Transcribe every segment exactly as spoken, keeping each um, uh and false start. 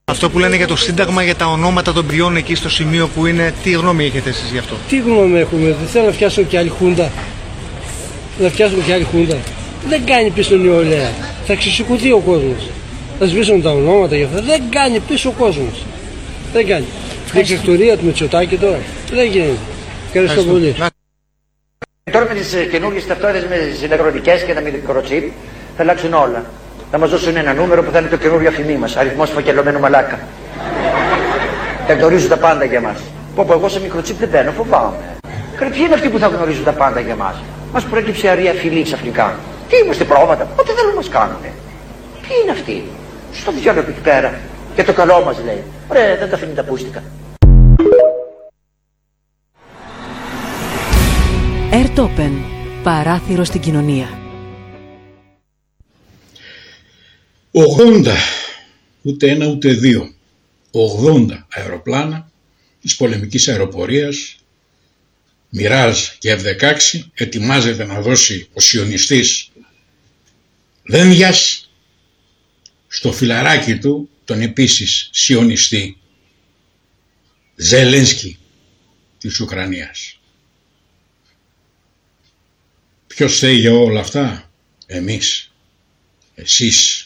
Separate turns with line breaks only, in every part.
Αυτό που λένε για το Σύνταγμα, για τα ονόματα των ποιών εκεί στο σημείο που είναι, τι γνώμη έχετε εσείς γι' αυτό?
Τι γνώμη έχουμε, δεν θέλω να φτιάσουν και άλλη χούντα. Να φτιάσουν και άλλη χούντα. Δεν κάνει πίσω νεολαία. Θα ξεσηκωθεί ο κόσμος. Θα σβήσουν τα ονόματα γι' αυτό. Δεν κάνει πίσω ο κόσμος. Δεν κάνει. Δικτατορία του Μητσοτάκη τώρα. Δεν γίνεται. Ευχαριστώ πολύ.
Τώρα με τις καινούργιες ταυτότητες με τις ηλεκτρονικές και τα μικροτσίπ θα αλλάξουν όλα. Θα μας δώσουν ένα νούμερο που θα είναι το καινούριο αφημί μας. Αριθμός φακελωμένου μαλάκα. Θα γνωρίζουν τα πάντα για μας. Πω πω, εγώ σε μικροτσίπ δεν μπαίνω, φοβάμαι. Ποιοι είναι αυτοί που θα γνωρίζουν τα πάντα για μας? Μας προέκυψε αρία φυλή ξαφνικά. Τι είμαστε πρόβατα, ό,τι θέλουν να μας κάνουνε. Ποιοι είναι αυτοί? Στο διάλογο εκεί πέρα. Για το καλό μας λέει. Ωραία, δεν τα αφήνει τα πούστικα.
Airtopen. Παράθυρο στην κοινωνία.
ογδόντα, ούτε ένα ούτε δύο, ογδόντα αεροπλάνα της πολεμικής αεροπορίας, Μιράζ και εφ δεκαέξι, ετοιμάζεται να δώσει ο σιωνιστής Δένδιας στο φιλαράκι του, τον επίσης σιωνιστή Ζελένσκι της Ουκρανίας. Ποιος θέλει για όλα αυτά? Εμείς, εσείς.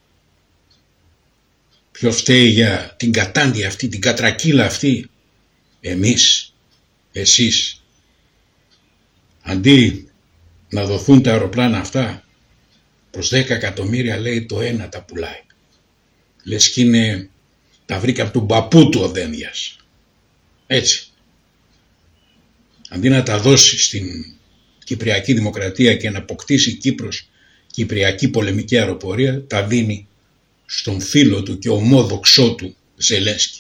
Ποιος φταίει για την κατάντια αυτή, την κατρακύλα αυτή? Εμείς, εσείς. Αντί να δοθούν τα αεροπλάνα αυτά, προς δέκα εκατομμύρια λέει το ένα τα πουλάει. Λες και είναι, τα βρήκε από τον παππού του ο Δένδιας. Έτσι. Αντί να τα δώσει στην Κυπριακή Δημοκρατία και να αποκτήσει Κύπρος Κυπριακή πολεμική αεροπορία, τα δίνει στον φίλο του και ομόδοξό του Ζελένσκι.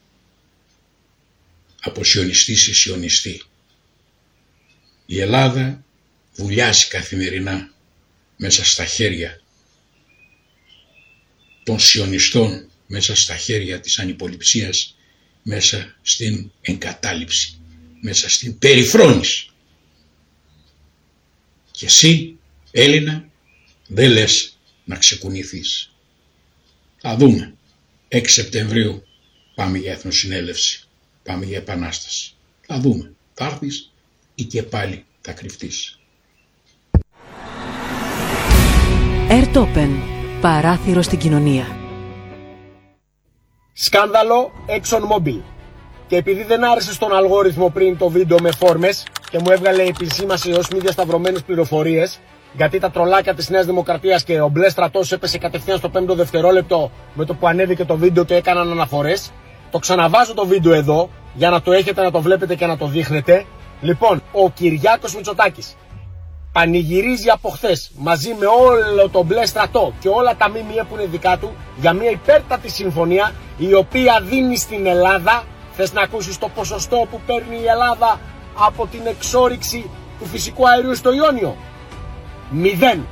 Από σιωνιστή σε σιωνιστή. Η Ελλάδα βουλιάζει καθημερινά μέσα στα χέρια των σιωνιστών, μέσα στα χέρια της ανυποληψίας, μέσα στην εγκατάλειψη, μέσα στην περιφρόνηση. Και εσύ, Έλληνα, δεν λες να ξεκουνηθείς. Θα δούμε. έξι Σεπτεμβρίου πάμε για Εθνοσυνέλευση, πάμε για Επανάσταση. Θα δούμε. Θα έρθεις ή και πάλι θα κρυφτείς.
Airtopen. Παράθυρο στην κοινωνία.
Σκάνδαλο ExxonMobil. Και επειδή δεν άρεσε στον αλγόριθμο πριν το βίντεο με φόρμες και μου έβγαλε επισήμαση ως μη διασταυρωμένες πληροφορίες, γιατί τα τρολάκια της Νέας Δημοκρατίας και ο μπλε στρατός έπεσε κατευθείαν στο πέμπτο δευτερόλεπτο με το που ανέβηκε το βίντεο και έκαναν αναφορές. Το ξαναβάζω το βίντεο εδώ για να το έχετε, να το βλέπετε και να το δείχνετε. Λοιπόν, ο Κυριάκος Μητσοτάκης πανηγυρίζει από χθες μαζί με όλο το μπλε στρατό και όλα τα ΜΜΕ που είναι δικά του για μια υπέρτατη συμφωνία η οποία δίνει στην Ελλάδα. Θες να ακούσεις το ποσοστό που παίρνει η Ελλάδα από την εξόρυξη του φυσικού αερίου στο Ιόνιο? Μηδέν.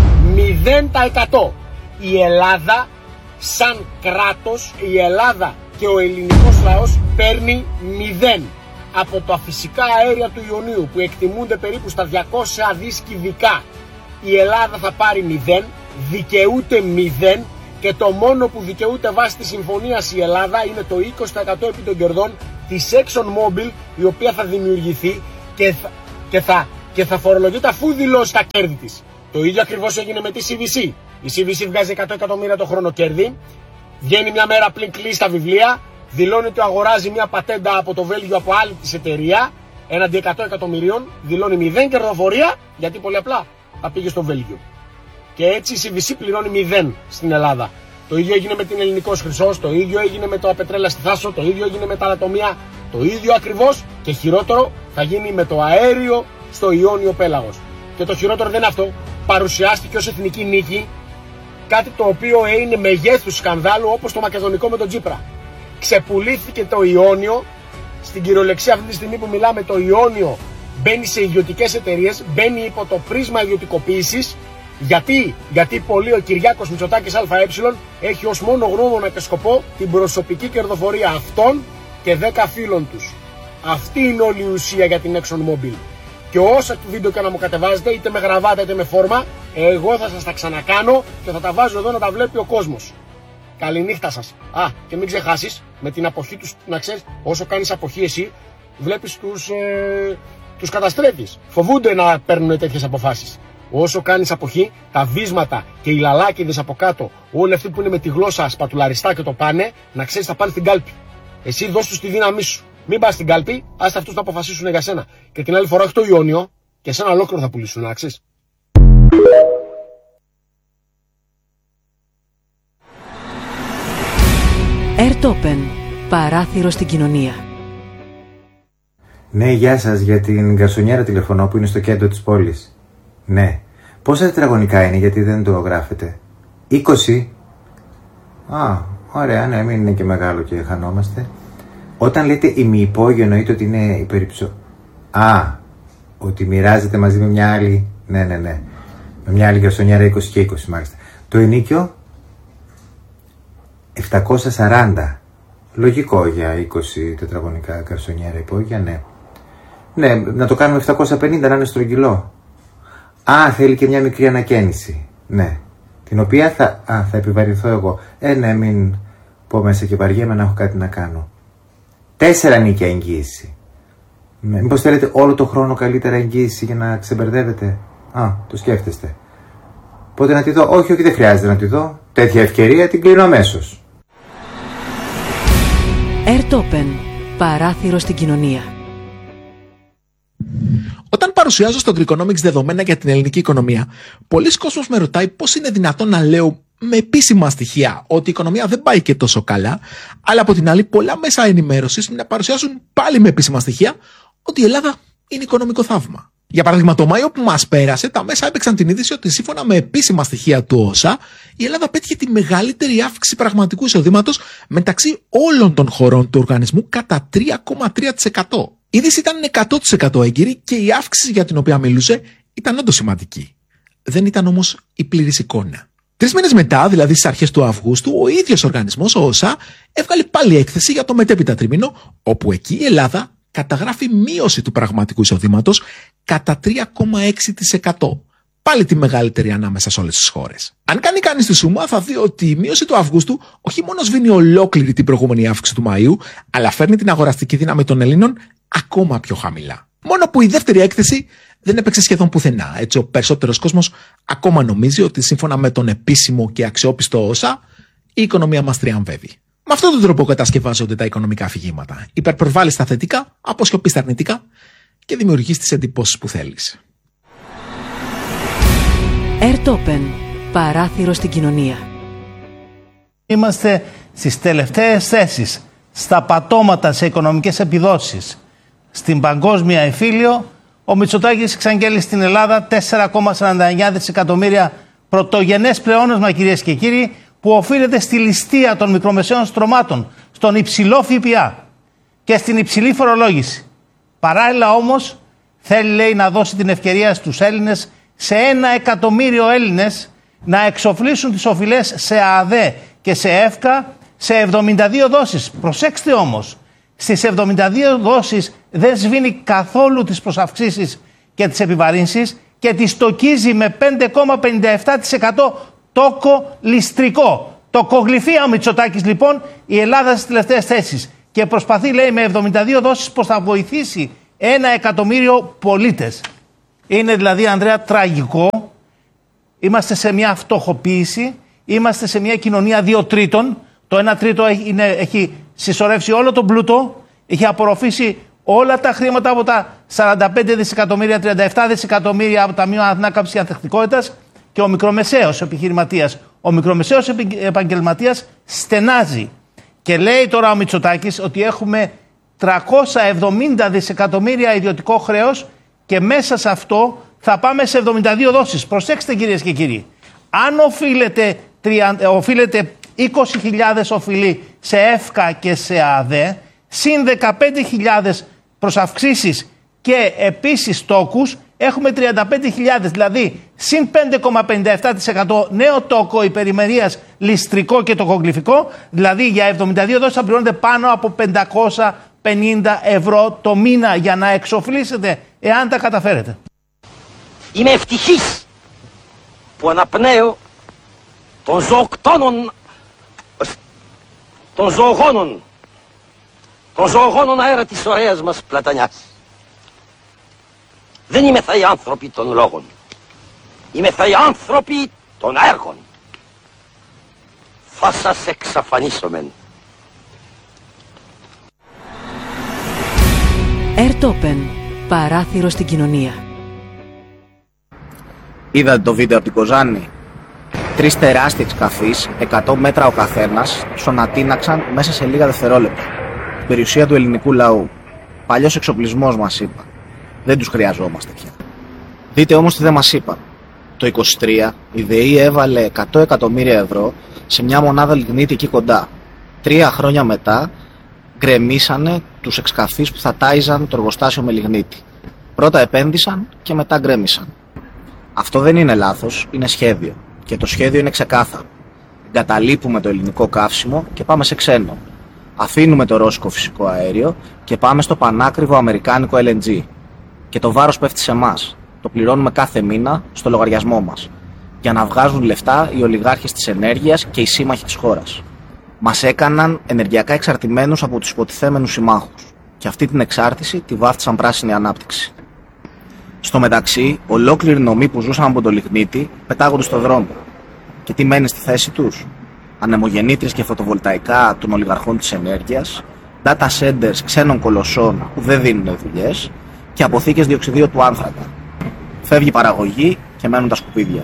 Μηδέν τα εκατό. Η Ελλάδα σαν κράτος, η Ελλάδα και ο ελληνικός λαός παίρνει μηδέν από τα φυσικά αέρια του Ιωνίου που εκτιμούνται περίπου στα διακόσια δις κυβικά. Η Ελλάδα θα πάρει μηδέν, δικαιούται μηδέν και το μόνο που δικαιούται βάσει της συμφωνίας η Ελλάδα είναι το είκοσι τοις εκατό επί των κερδών της ExxonMobil, η οποία θα δημιουργηθεί και θα, και θα, και θα φορολογείται αφού δηλώσει τα κέρδη της. Το ίδιο ακριβώς έγινε με τη σι βι σι. Η σι βι σι βγάζει εκατό εκατομμύρια το χρόνο κέρδη, βγαίνει μια μέρα πριν κλείσει τα βιβλία, δηλώνει ότι αγοράζει μια πατέντα από το Βέλγιο από άλλη της εταιρεία έναντι εκατό εκατομμυρίων, δηλώνει μηδέν κερδοφορία γιατί πολύ απλά θα πήγε στο Βέλγιο. Και έτσι η σι βι σι πληρώνει μηδέν στην Ελλάδα. Το ίδιο έγινε με την Ελληνικός Χρυσός, το ίδιο έγινε με το Απετρέλα στη Θάσο, το ίδιο έγινε με τα Ανατομία, το ίδιο ακριβώς και χειρότερο θα γίνει με το αέριο στο Ιόνιο Πέλαγος. Και το χειρότερο δεν είναι αυτό, παρουσιάστηκε ως εθνική νίκη κάτι το οποίο είναι μεγέθους σκανδάλου όπως το μακεδονικό με τον Τσίπρα. Ξεπουλήθηκε το Ιόνιο, στην κυριολεξία αυτή τη στιγμή που μιλάμε το Ιόνιο μπαίνει σε ιδιωτικές εταιρείες, μπαίνει υπό το πρίσμα ιδιωτικοποίησης. Γιατί, γιατί πολύ ο Κυριάκος Μητσοτάκης ΑΕ έχει ως μόνο γνώμονα και σκοπό την προσωπική κερδοφορία αυτών και δέκα φίλων τους. Αυτή είναι όλη η ουσία για την ExxonMobil. Και όσα του βίντεο και να μου κατεβάζετε, είτε με γραβάτα είτε με φόρμα, εγώ θα σας τα ξανακάνω και θα τα βάζω εδώ να τα βλέπει ο κόσμος. Καληνύχτα σας. Α, και μην ξεχάσεις, με την αποχή τους, να ξέρεις, όσο κάνεις αποχή εσύ, βλέπεις τους, ε, τους καταστρέφεις. Φοβούνται να παίρνουν τέτοιες αποφάσεις. Όσο κάνεις αποχή, τα βίσματα και οι λαλάκιδες από κάτω, όλοι αυτοί που είναι με τη γλώσσα σπατουλαριστά και το πάνε, να ξέρεις θα πάνε στην κάλπη. Εσύ δώσ' τους τη δύναμή σου. Μην πας στην κάλπη, άστε αυτούς να αποφασίσουν για σένα. Και την άλλη φορά όχι το Ιόνιο, και εσένα ολόκληρο θα πουλήσουν, να ξέρεις.
Ερτόπεν, παράθυρο στην κοινωνία.
Ναι, γεια σας, για την γκαρσονιέρα τηλεφωνώ που είναι στο κέντρο της πόλης. Ναι. Πόσα τετραγωνικά είναι, γιατί δεν το γράφετε? είκοσι. Α, ωραία, ναι, μην είναι και μεγάλο και χανόμαστε. Όταν λέτε ημιυπόγειο εννοείται ότι είναι υπερυψω... Α, ότι μοιράζεται μαζί με μια άλλη... Ναι, ναι, ναι. Με μια άλλη γκαρσονιέρα είκοσι και είκοσι μάλιστα. Το ενίκιο... επτακόσια σαράντα. Λογικό για είκοσι τετραγωνικά γκαρσονιέρα υπόγεια, ναι. Ναι, να το κάνουμε επτακόσια πενήντα, να είναι στρογγυλό. Α, θέλει και μια μικρή ανακαίνιση. Ναι. Την οποία θα, α, θα επιβαρυνθώ εγώ. Ε, ναι, μην πω μέσα και βαριέμαι να έχω κάτι να κάνω. Τέσσερα νίκια εγγύηση. Ναι, μήπως θέλετε όλο το χρόνο καλύτερα εγγύηση για να ξεμπερδεύετε? Α, το σκέφτεστε. Πότε να τη δω? Όχι, όχι, δεν χρειάζεται να τη δω. Τέτοια ευκαιρία την κλείνω αμέσως.
Ερτόπεν, παράθυρο στην κοινωνία.
Όταν παρουσιάζω στο Greekonomics δεδομένα για την ελληνική οικονομία, πολλοί κόσμος με ρωτάει πώς είναι δυνατόν να λέω με επίσημα στοιχεία ότι η οικονομία δεν πάει και τόσο καλά, αλλά από την άλλη πολλά μέσα ενημέρωσης να παρουσιάζουν πάλι με επίσημα στοιχεία ότι η Ελλάδα είναι οικονομικό θαύμα. Για παράδειγμα, το Μάιο που μας πέρασε, τα μέσα έπαιξαν την είδηση ότι σύμφωνα με επίσημα στοιχεία του ΟΣΑ, η Ελλάδα πέτυχε τη μεγαλύτερη αύξηση πραγματικού εισοδήματος μεταξύ όλων των χωρών του οργανισμού κατά τρία κόμμα τρία τοις εκατό. Η είδηση ήταν εκατό τοις εκατό έγκυρη και η αύξηση για την οποία μιλούσε ήταν όντως σημαντική. Δεν ήταν όμως η πλήρης εικόνα. Τρεις μήνες μετά, δηλαδή στις αρχές του Αυγούστου, ο ίδιος οργανισμός, ο ΟΣΑ, έβγαλε πάλι έκθεση για το μετέπειτα τρίμηνο, όπου εκεί η Ελλάδα καταγράφει μείωση του πραγματικού εισοδήματος κατά τρία κόμμα έξι τοις εκατό. Πάλι τη μεγαλύτερη ανάμεσα σε όλες τις χώρες. Αν κάνει κανείς τη σούμα, θα δει ότι η μείωση του Αυγούστου όχι μόνο σβήνει ολόκληρη την προηγούμενη αύξηση του Μαΐου, αλλά φέρνει την αγοραστική δύναμη των Ελλήνων ακόμα πιο χαμηλά. Μόνο που η δεύτερη έκθεση δεν έπαιξε σχεδόν πουθενά. Έτσι, ο περισσότερος κόσμος ακόμα νομίζει ότι σύμφωνα με τον επίσημο και αξιόπιστο ΟΣΑ, η οικονομία μας τριαμβεύει. Με αυτόν τον τρόπο κατασκευάζονται τα οικονομικά αφηγήματα. Υπερπροβάλλεις τα θετικά, αποσιωπείς τα αρνητικά και δημιουργείς τις εντυπώσεις που θέλεις.
Ερτόπεν, παράθυρο στην κοινωνία.
Είμαστε στις τελευταίες θέσεις, στα πατώματα σε οικονομικές επιδόσεις. Στην παγκόσμια εμφύλιο, ο Μητσοτάκης εξαγγέλει στην Ελλάδα τέσσερα κόμμα σαράντα εννέα δισεκατομμύρια πρωτογενές πλεόνασμα, κυρίες και κύριοι, που οφείλεται στη ληστεία των μικρομεσαίων στρωμάτων, στον υψηλό ΦΠΑ και στην υψηλή φορολόγηση. Παράλληλα όμως, θέλει, λέει, να δώσει την ευκαιρία στους Έλληνες, σε ένα εκατομμύριο Έλληνες, να εξοφλήσουν τις οφειλές σε ΑΔΕ και σε ΕΦΚΑ σε εβδομήντα δύο δόσεις. Προσέξτε όμως, στις εβδομήντα δύο δόσεις δεν σβήνει καθόλου τις προσαυξήσεις και τις επιβαρύνσεις και τις στοκίζει με πέντε κόμμα πενήντα επτά τοις εκατό τόκο ληστρικό. Τοκογλυφία ο Μητσοτάκης λοιπόν, η Ελλάδα στις τελευταίες θέσεις και προσπαθεί, λέει, με εβδομήντα δύο δόσεις πως θα βοηθήσει ένα εκατομμύριο πολίτες. Είναι δηλαδή, Ανδρέα, τραγικό. Είμαστε σε μια φτωχοποίηση, είμαστε σε μια κοινωνία δύο τρίτων. Το ένα τρίτο είναι, έχει συσσωρεύσει όλο τον πλούτο, έχει απορροφήσει όλα τα χρήματα από τα σαράντα πέντε δισεκατομμύρια, τριάντα επτά δισεκατομμύρια από τα Ταμείο Ανάκαμψης και Ανθεκτικότητας και ο μικρομεσαίος επιχειρηματίας, ο μικρομεσαίος επαγγελματίας στενάζει. Και λέει τώρα ο Μητσοτάκης ότι έχουμε τριακόσια εβδομήντα δισεκατομμύρια ιδιωτικό χρέος και μέσα σε αυτό θα πάμε σε εβδομήντα δύο δόσεις. Προσέξτε, κυρίες και κύριοι, αν οφείλετε, οφείλετε είκοσι χιλιάδες οφειλή σε ΕΦΚΑ και σε ΑΔΕ, συν δεκαπέντε χιλιάδες προσαυξήσεις και επίσης τόκους, έχουμε τριάντα πέντε χιλιάδες, δηλαδή συν πέντε κόμμα πενήντα επτά τοις εκατό νέο τόκο υπερημερίας ληστρικό και τοκογλυφικό, δηλαδή για εβδομήντα δύο δόσεις θα πληρώνετε πάνω από πεντακόσια πενήντα ευρώ το μήνα για να εξοφλήσετε, εάν τα καταφέρετε.
Είμαι ευτυχής που αναπνέω των ζωοκτώνων των ζωογόνων, των ζωογόνων αέρα της ωραίας μας πλατανιάς. Δεν είμεθα οι άνθρωποι των λόγων, είμεθα οι άνθρωποι των έργων. Θα σας εξαφανίσομεν.
Ερτόπεν, παράθυρο στην κοινωνία.
Είδατε το βίντεο από την Κοζάνη? Τρεις τεράστιες σκαφείς, εκατό μέτρα ο καθένας, σωνατίναξαν μέσα σε λίγα δευτερόλεπτα. Την περιουσία του ελληνικού λαού. Παλιός εξοπλισμός μας είπαν. Δεν τους χρειαζόμαστε πια. Δείτε όμως τι δεν μας είπαν. Το είκοσι τρία η ΔΕΗ έβαλε εκατό εκατομμύρια ευρώ σε μια μονάδα λιγνίτη εκεί κοντά. Τρία χρόνια μετά γκρεμίσανε τους εξκαφείς που θα τάιζαν το εργοστάσιο με λιγνίτη. Πρώτα επένδυσαν και μετά γκρέμισαν. Αυτό δεν είναι λάθος, είναι σχέδιο. Και το σχέδιο είναι ξεκάθαρο. Εγκαταλείπουμε το ελληνικό καύσιμο και πάμε σε ξένο. Αφήνουμε το ρώσικο φυσικό αέριο και πάμε στο πανάκριβο αμερικάνικο ελ εν τζι. Και το βάρος πέφτει σε εμάς. Το πληρώνουμε κάθε μήνα στο λογαριασμό μας. Για να βγάζουν λεφτά οι ολιγάρχες της ενέργειας και οι σύμμαχοι της χώρας. Μας έκαναν ενεργειακά εξαρτημένους από τους υποτιθέμενους συμμάχους. Και αυτή την εξάρτηση τη βάφτισαν πράσινη ανάπτυξη. Στο μεταξύ, ολόκληροι νομοί που ζούσαν από το λιγνίτη πετάγονται στο δρόμο. Και τι μένει στη θέση τους? Ανεμογεννήτριες και φωτοβολταϊκά των ολιγαρχών της ενέργειας, data centers ξένων κολοσσών που δεν δίνουν δουλειές και αποθήκες διοξιδίου του άνθρακα. Φεύγει η παραγωγή και μένουν τα σκουπίδια.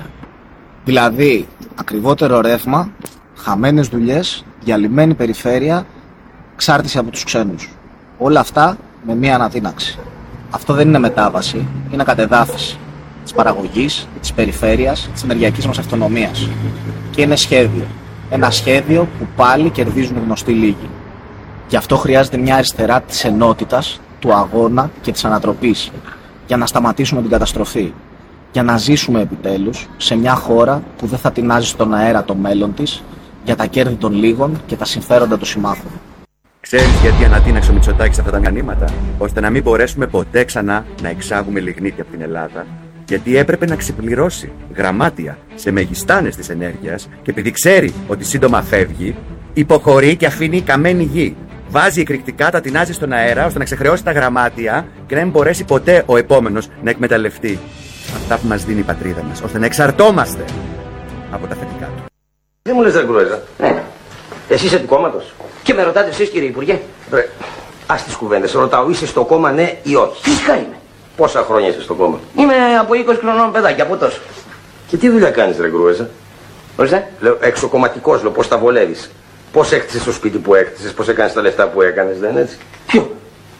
Δηλαδή, ακριβότερο ρεύμα, χαμένες δουλειές, διαλυμένη περιφέρεια, εξάρτηση από τους ξένους. Όλα αυτά με μία ανατείναξη. Αυτό δεν είναι μετάβαση, είναι κατεδάφιση της παραγωγής, της περιφέρειας, της ενεργειακής μας αυτονομίας. Και είναι σχέδιο. Ένα σχέδιο που πάλι κερδίζουν οι γνωστοί λίγοι. Γι' αυτό χρειάζεται μια αριστερά της ενότητας, του αγώνα και της ανατροπής. Για να σταματήσουμε την καταστροφή. Για να ζήσουμε επιτέλους σε μια χώρα που δεν θα τεινάζει στον αέρα το μέλλον της για τα κέρδη των λίγων και τα συμφέροντα των συμμάχων.
Ξέρεις γιατί ανατείναξε ο Μητσοτάκης αυτά τα μηχανήματα? Ώστε να μην μπορέσουμε ποτέ ξανά να εξάγουμε λιγνίτη από την Ελλάδα. Γιατί έπρεπε να ξεπληρώσει γραμμάτια σε μεγιστάνες της ενέργειας και επειδή ξέρει ότι σύντομα φεύγει, υποχωρεί και αφήνει καμένη γη. Βάζει εκρηκτικά, τα τεινάζει στον αέρα ώστε να ξεχρεώσει τα γραμμάτια και να μην μπορέσει ποτέ ο επόμενος να εκμεταλλευτεί αυτά που μας δίνει η πατρίδα μας, ώστε να εξαρτώμαστε από τα θετικά του.
Δεν μου λες ρε Γκρουέζα. Ναι. Εσύ είσαι του κόμματος. Και με ρωτάτε εσείς κύριε Υπουργέ. Ρε, ας τις κουβέντες. Ρωτάω, είσαι στο κόμμα ναι ή όχι? Φυσικά είμαι. Πόσα χρόνια είσαι στο κόμμα? Είμαι από είκοσι χρονών παιδάκι, από τόσο. Και τι δουλειά κάνεις ρε Γκρουέζα? Ορίστε. Λέω εξοκομματικός, λέω πώς τα βολεύεις. Πώς έκτισες το σπίτι που έκτισες, πώς έκανες τα λεφτά που έκανες, δεν είναι έτσι? Ποιο?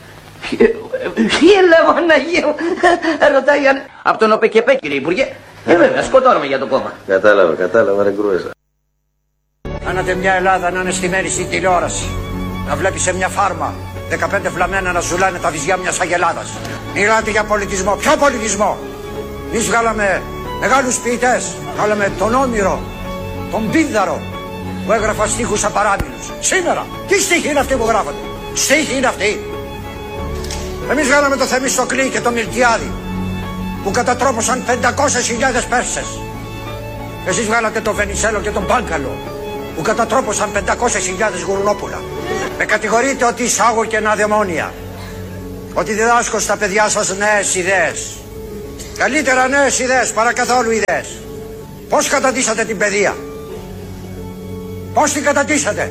Ποιο λέω Αναγίου? Ρωτάει αν... Από τον ΟΠΕΚΕΠΕ κύριε Υπουργέ. Ε βέβαια, σκοτώνομαι για το κόμμα.
Κατάλαβα, κατάλαβα ρε Γκρουέζα.
Κάνατε μια Ελλάδα να είναι στημένη στην τηλεόραση. Να βλέπει σε μια φάρμα δεκαπέντε φλαμμένα να ζουλάνε τα βυζιά μιας αγελάδας. Μιλάτε για πολιτισμό. Ποιο πολιτισμό? Εμείς βγάλαμε μεγάλους ποιητές. Βγάλαμε τον Όμηρο, τον Πίνδαρο που έγραφαν στίχους απαράμιλους. Σήμερα, τι στίχοι είναι αυτοί που γράφονται? Στίχοι είναι αυτοί. Εμείς βγάλαμε το Θεμιστοκλή και το Μιλτιάδη που κατατρόπωσαν πεντακόσιες χιλιάδες Πέρσες. Εσείς βγάλατε τον Βενιζέλο και τον Πάγκαλο που κατατρόπωσαν πεντακόσιες χιλιάδες γουρνόπουλα. Με κατηγορείτε ότι εισάγω κενά δαιμόνια. Ότι διδάσκω στα παιδιά σας νέες ιδέες. Καλύτερα νέες ιδέες παρά καθόλου ιδέες. Πώς καταντήσατε την παιδεία? Πώς την καταντήσατε?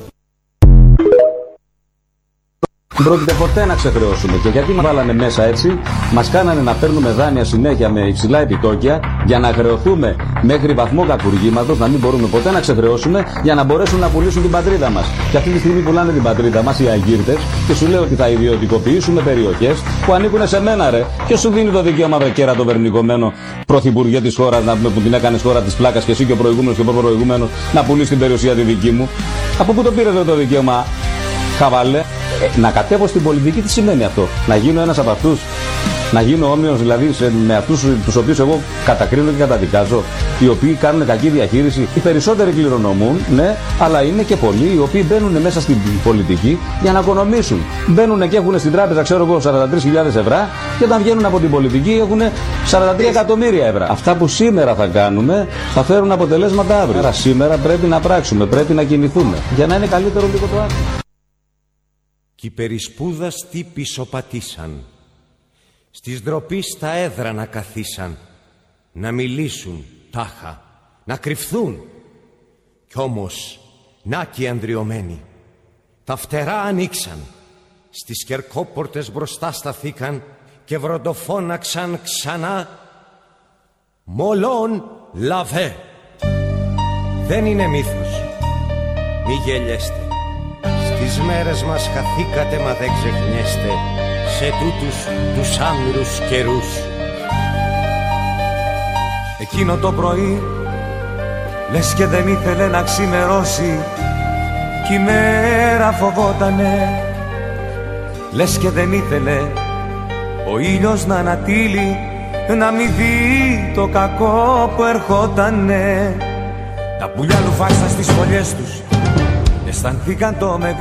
Δεν πρόκειται ποτέ να ξεχρεώσουμε. Και γιατί μας βάλανε μέσα έτσι? Μας κάνανε να παίρνουμε δάνεια συνέχεια με υψηλά επιτόκια για να χρεωθούμε μέχρι βαθμό κακουργήματος, να μην μπορούμε ποτέ να ξεχρεώσουμε για να μπορέσουν να πουλήσουν την πατρίδα μας. Και αυτή τη στιγμή πουλάνε την πατρίδα μας οι αγύρτες και σου λέω ότι θα ιδιωτικοποιήσουμε περιοχές που ανήκουν σε μένα ρε. Ποιος σου δίνει το δικαίωμα βρε κέρατο βερνικομένο πρωθυπουργέ της χώρας να πούμε που την έκανες χώρα της πλάκας και εσύ και ο προηγούμενος και ο προπροηγούμενος να πουλήσεις την περιουσία τη δική μου? Από πού το πήρες το δικαίωμα, χαβαλέ? Ε, να κατέβω στην πολιτική τι σημαίνει αυτό? Να γίνω ένας από αυτούς Να γίνω όμοιος δηλαδή σε, με αυτούς τους οποίους εγώ κατακρίνω και καταδικάζω, οι οποίοι κάνουν κακή διαχείριση. Οι περισσότεροι κληρονομούν, ναι, αλλά είναι και πολλοί οι οποίοι μπαίνουν μέσα στην πολιτική για να οικονομήσουν. Μπαίνουν και έχουν στην τράπεζα, ξέρω εγώ, σαράντα τρεις χιλιάδες ευρώ και όταν βγαίνουν από την πολιτική έχουν σαράντα τρία εκατομμύρια ευρώ. Αυτά που σήμερα θα κάνουμε θα φέρουν αποτελέσματα αύριο. Άρα σήμερα πρέπει να πράξουμε, πρέπει να κινηθούμε για να είναι καλύτερο λίγο το αύριο.
Κι οι περισπούδαστοι πίσω πατήσαν, στις ντροπή στα έδρανα καθίσαν, να μιλήσουν τάχα, να κρυφθούν. Κι όμως, να κι οι ανδριωμένοι, τα φτερά ανοίξαν, στις κερκόπορτες μπροστά σταθήκαν και βροντοφώναξαν ξανά «Μολόν λαβέ». Δεν είναι μύθος, μη γελιέστε. Στις μέρες μας χαθήκατε μα δεν ξεχνιέστε σε τούτους τους άμυρους καιρούς.
Εκείνο το πρωί λες και δεν ήθελε να ξημερώσει κι η μέρα φοβότανε. Λες και δεν ήθελε ο ήλιος να ανατείλει, να μη δει το κακό που ερχότανε. Τα πουλιά λουφάξαν στις φωλιές τους, αισθανθήκαν το μεγάλο